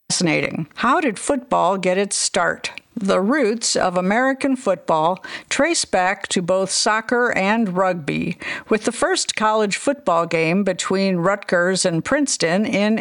Fascinating. How did football get its start? The roots of American football trace back to both soccer and rugby, with the first college football game between Rutgers and Princeton in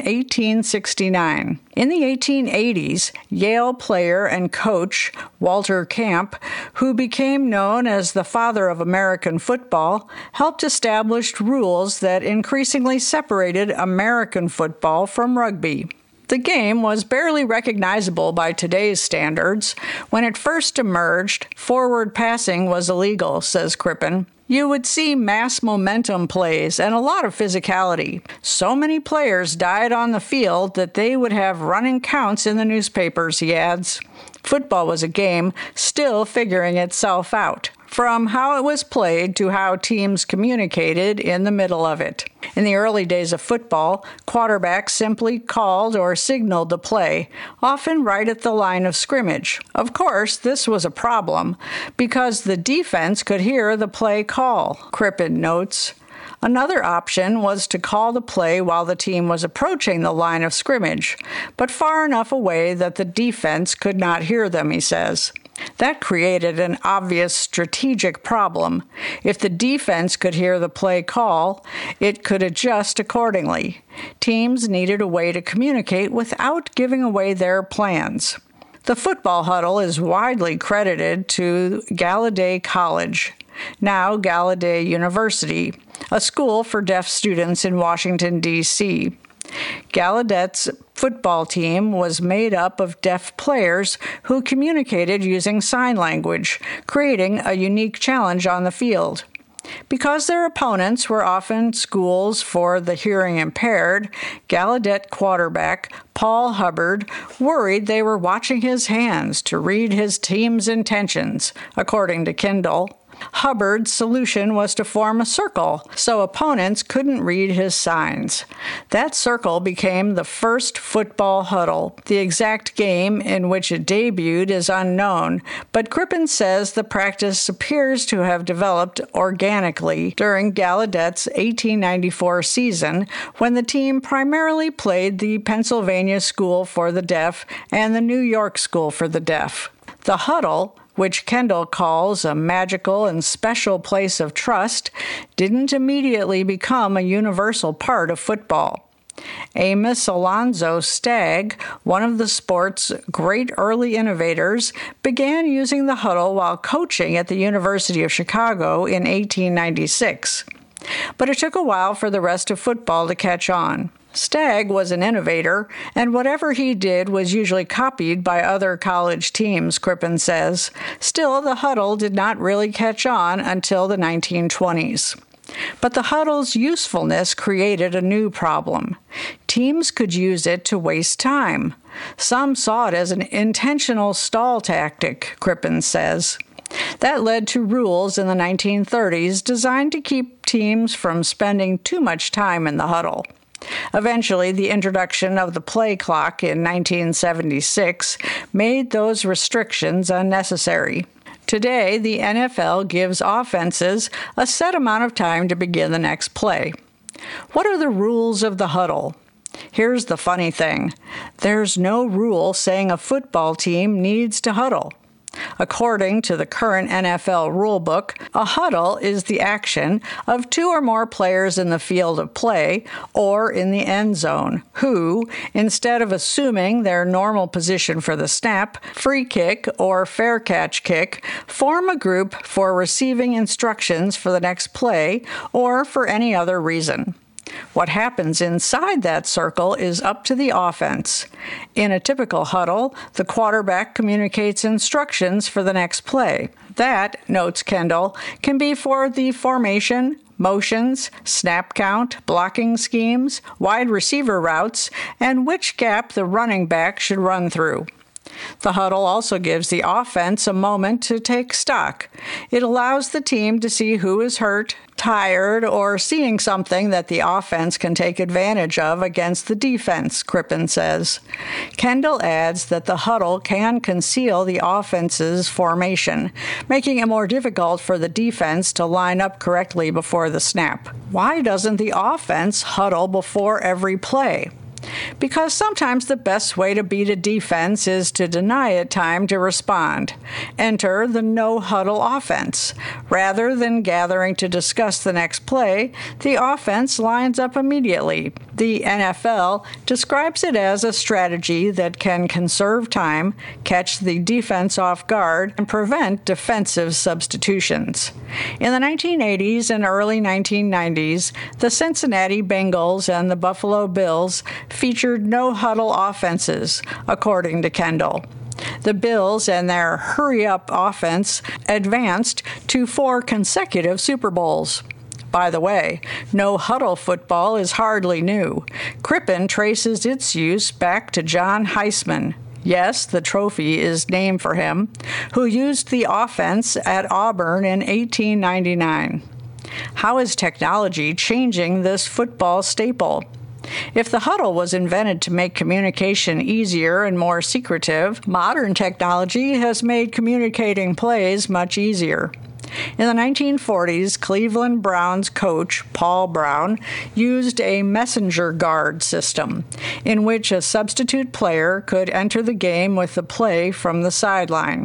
1869. In the 1880s, Yale player and coach Walter Camp, who became known as the father of American football, helped establish rules that increasingly separated American football from rugby. The game was barely recognizable by today's standards. When it first emerged, forward passing was illegal, says Crippen. You would see mass momentum plays and a lot of physicality. So many players died on the field that they would have running counts in the newspapers, he adds. Football was a game still figuring itself out, from how it was played to how teams communicated in the middle of it. In the early days of football, quarterbacks simply called or signaled the play, often right at the line of scrimmage. Of course, this was a problem, because the defense could hear the play call, Crippen notes. Another option was to call the play while the team was approaching the line of scrimmage, but far enough away that the defense could not hear them, he says. That created an obvious strategic problem. If the defense could hear the play call, it could adjust accordingly. Teams needed a way to communicate without giving away their plans. The football huddle is widely credited to Gallaudet College, now Gallaudet University, a school for deaf students in Washington, D.C. Gallaudet's football team was made up of deaf players who communicated using sign language, creating a unique challenge on the field. Because their opponents were often schools for the hearing impaired, Gallaudet quarterback Paul Hubbard worried they were watching his hands to read his team's intentions, according to Kendall. Hubbard's solution was to form a circle so opponents couldn't read his signs. That circle became the first football huddle. The exact game in which it debuted is unknown, but Crippen says the practice appears to have developed organically during Gallaudet's 1894 season, when the team primarily played the Pennsylvania School for the Deaf and the New York School for the Deaf. The huddle, which Kendall calls a magical and special place of trust, didn't immediately become a universal part of football. Amos Alonzo Stagg, one of the sport's great early innovators, began using the huddle while coaching at the University of Chicago in 1896. But it took a while for the rest of football to catch on. Stagg was an innovator, and whatever he did was usually copied by other college teams, Crippen says. Still, the huddle did not really catch on until the 1920s. But the huddle's usefulness created a new problem. Teams could use it to waste time. Some saw it as an intentional stall tactic, Crippen says. That led to rules in the 1930s designed to keep teams from spending too much time in the huddle. Eventually, the introduction of the play clock in 1976 made those restrictions unnecessary. Today, the NFL gives offenses a set amount of time to begin the next play. What are the rules of the huddle? Here's the funny thing. There's no rule saying a football team needs to huddle. According to the current NFL rulebook, a huddle is the action of two or more players in the field of play or in the end zone who, instead of assuming their normal position for the snap, free kick, or fair catch kick, form a group for receiving instructions for the next play or for any other reason. What happens inside that circle is up to the offense. In a typical huddle, the quarterback communicates instructions for the next play. That, notes Kendall, can be for the formation, motions, snap count, blocking schemes, wide receiver routes, and which gap the running back should run through. The huddle also gives the offense a moment to take stock. It allows the team to see who is hurt, tired, or seeing something that the offense can take advantage of against the defense, Crippen says. Kendall adds that the huddle can conceal the offense's formation, making it more difficult for the defense to line up correctly before the snap. Why doesn't the offense huddle before every play? Because sometimes the best way to beat a defense is to deny it time to respond. Enter the no-huddle offense. Rather than gathering to discuss the next play, the offense lines up immediately. The NFL describes it as a strategy that can conserve time, catch the defense off guard, and prevent defensive substitutions. In the 1980s and early 1990s, the Cincinnati Bengals and the Buffalo Bills featured no-huddle offenses, according to Kendall. The Bills and their hurry-up offense advanced to 4 consecutive Super Bowls. By the way, no-huddle football is hardly new. Crippen traces its use back to John Heisman. Yes, the trophy is named for him, who used the offense at Auburn in 1899. How is technology changing this football staple? If the huddle was invented to make communication easier and more secretive, modern technology has made communicating plays much easier. In the 1940s, Cleveland Browns coach Paul Brown used a messenger guard system, in which a substitute player could enter the game with the play from the sideline.